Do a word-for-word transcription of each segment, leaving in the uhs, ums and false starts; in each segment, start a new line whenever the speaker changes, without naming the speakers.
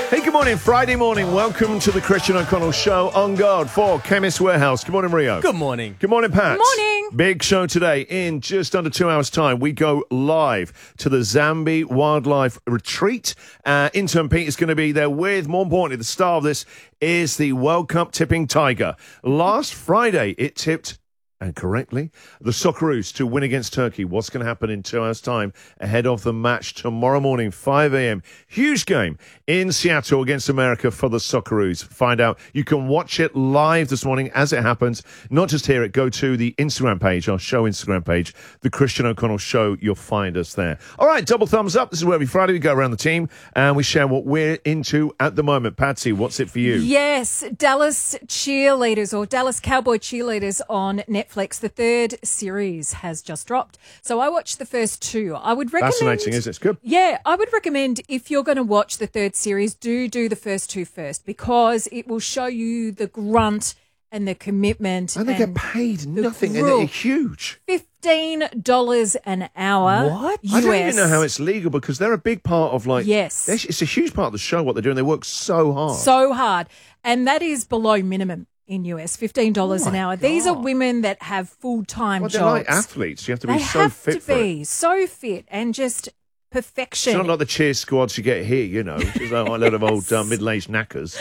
Hey, good morning. Friday morning. Welcome to the Christian O'Connell Show on guard for Chemist Warehouse. Good morning, Rio.
Good morning.
Good morning, Pat.
Good morning.
Big show today. In just under two hours' time, we go live to the Zambi Wildlife Retreat. Uh, intern Pete is going to be there with, more importantly, the star of this is the World Cup tipping tiger. Last Friday, it tipped, and correctly, the Socceroos to win against Turkey. What's going to happen in two hours' time ahead of the match tomorrow morning, five a.m. Huge game in Seattle against America for the Socceroos. Find out. You can watch it live this morning as it happens. Not just hear it. Go to the Instagram page, our show Instagram page, The Christian O'Connell Show. You'll find us there. All right, double thumbs up. This is where every Friday we go around the team and we share what we're into at the moment. Patsy, what's it for you?
Yes, Dallas Cheerleaders or Dallas Cowboy Cheerleaders on Netflix. The third series has just dropped. So I watched the first two. I would recommend...
Fascinating, isn't it? It's good.
Yeah, I would recommend if you're going to watch the third series, do do the first two first because it will show you the grunt and the commitment.
And they
and
get paid nothing, and
gruel.
they're huge.
fifteen dollars an hour.
What?
U S.
I don't even know how it's legal because they're a big part of like...
Yes.
It's a huge part of the show, what they're doing. They work so hard.
So hard. And that is below minimum in U S, fifteen dollars
Oh
an
my
hour.
God.
These are women that have full-time
Well,
jobs.
they're like athletes. You have to be
They
so
have
fit
to
for
be
it.
so fit and just perfection.
It's not like the cheer squads you get here, you know. It's like a lot of old uh, middle-aged knackers.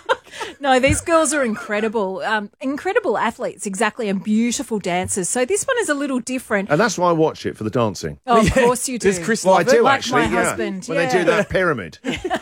No, these girls are incredible. Um, incredible athletes, exactly, and beautiful dancers. So this one is a little different.
And that's why I watch it, for the dancing.
Oh, of
Yeah.
course you do.
Does Chris
Well, I
love
do,
it?
Like
actually,
my
yeah.
husband,
When
yeah.
they do that pyramid.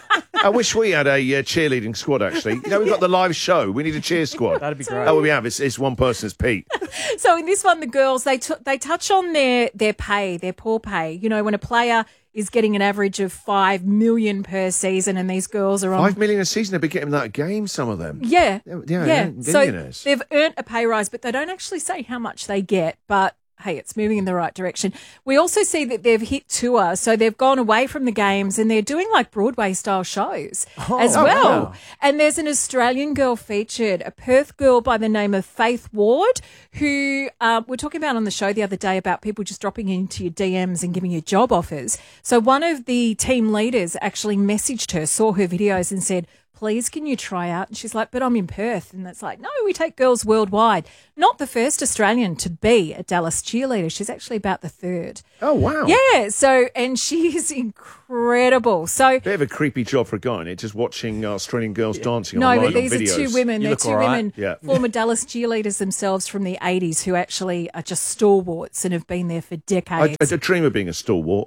I wish we had a uh, cheerleading squad, actually. You know, we've got the live show. We need a cheer squad.
That'd be great.
Oh, we have. It's, it's one person. It's Pete.
So in this one, the girls, they t- they touch on their, their pay, their poor pay. You know, when a player is getting an average of five million per season and these girls are on...
Five million a season. They'll be getting that game, some of them.
Yeah,
Yeah,
yeah.
yeah,
So
billionaires.
they've earned a pay rise, but they don't actually say how much they get. But hey, it's moving in the right direction. We also see that they've hit tour, so they've gone away from the games and they're doing like Broadway style shows as
Oh,
well.
wow.
And there's an Australian girl featured, a Perth girl by the name of Faith Ward, who uh, we're talking about on the show the other day about people just dropping into your D Ms and giving you job offers. So one of the team leaders actually messaged her, saw her videos and said, please, can you try out? And she's like, but I'm in Perth. And that's like, no, we take girls worldwide. Not the first Australian to be a Dallas cheerleader. She's actually about the third.
Oh, wow.
Yeah. So, and she is incredible. So,
Bit of a creepy job for a guy, isn't it? Just watching uh, Australian girls dancing
no,
online
but these
on
are
videos.
two women.
You
They're
look
two
all right.
women,
Yeah.
former Dallas cheerleaders themselves from the eighties who actually are just stalwarts and have been there for
I,
decades.
I dream of being a stalwart.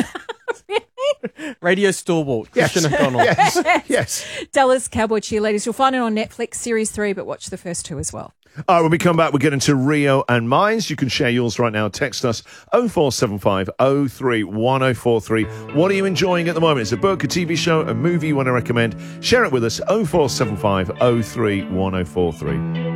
Radio stalwart, Christian O'Connell.
Yes, yes.
Dallas Cowboy Cheerleaders. You'll find it on Netflix, series three, but watch the first two as well.
All right, when we come back, we'll get into Rio and Mines. You can share yours right now. Text us oh four seven five oh three one oh four three. What are you enjoying at the moment? It's a book, a T V show, a movie you want to recommend. Share it with us, oh four seven five oh three one oh four three.